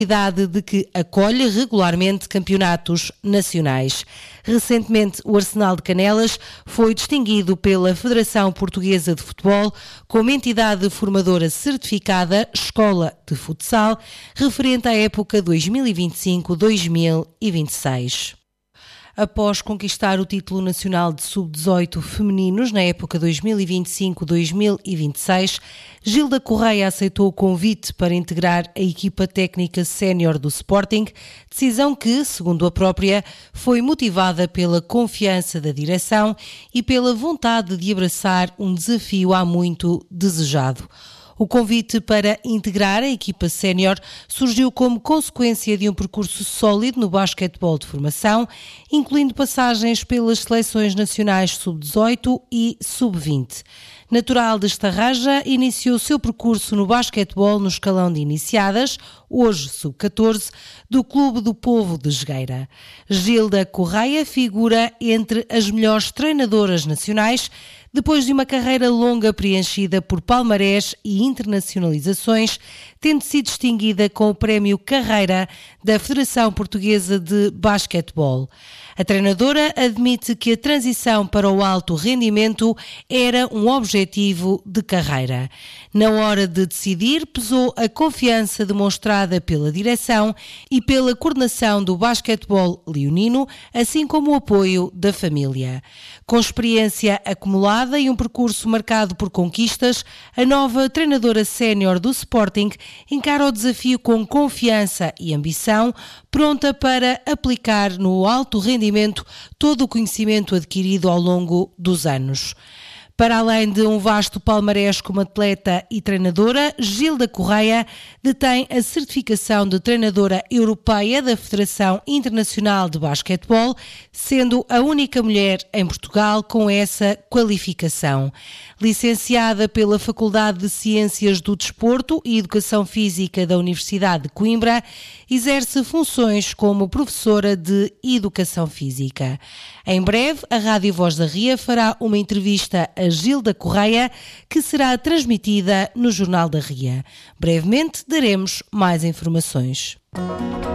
cidade de que acolhe regularmente campeonatos nacionais. Recentemente, o Arsenal de Canelas foi distinguido pela Federação Portuguesa de Futebol como entidade formadora certificada Escola de Futsal, referente à época 2025-2026. Após conquistar o título nacional de sub-18 femininos na época 2025-2026, Gilda Correia aceitou o convite para integrar a equipa técnica sénior do Sporting, decisão que, segundo a própria, foi motivada pela confiança da direção e pela vontade de abraçar um desafio há muito desejado. O convite para integrar a equipa sénior surgiu como consequência de um percurso sólido no basquetebol de formação, incluindo passagens pelas seleções nacionais sub-18 e sub-20. Natural de Estarraja, iniciou seu percurso no basquetebol no escalão de iniciadas, hoje sub-14, do Clube do Povo de Jogueira. Gilda Correia figura entre as melhores treinadoras nacionais, depois de uma carreira longa preenchida por palmarés e internacionalizações, tendo sido distinguida com o Prémio Carreira da Federação Portuguesa de Basquetebol. A treinadora admite que a transição para o alto rendimento era um objetivo de carreira. Na hora de decidir, pesou a confiança demonstrada pela direção e pela coordenação do basquetebol leonino, assim como o apoio da família. Com experiência acumulada e um percurso marcado por conquistas, a nova treinadora sénior do Sporting encara o desafio com confiança e ambição, pronta para aplicar no alto rendimento todo o conhecimento adquirido ao longo dos anos. Para além de um vasto palmarés como atleta e treinadora, Gilda Correia detém a certificação de treinadora europeia da Federação Internacional de Basquetebol, sendo a única mulher em Portugal com essa qualificação. Licenciada pela Faculdade de Ciências do Desporto e Educação Física da Universidade de Coimbra, exerce funções como professora de Educação Física. Em breve, a Rádio Voz da Ria fará uma entrevista a Gilda Correia, que será transmitida no Jornal da Ria. Brevemente daremos mais informações.